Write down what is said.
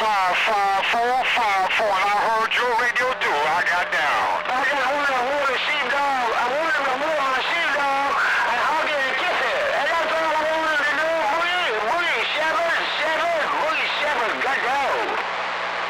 55454, and I heard your radio too. I got down. I want a sheepdog. I want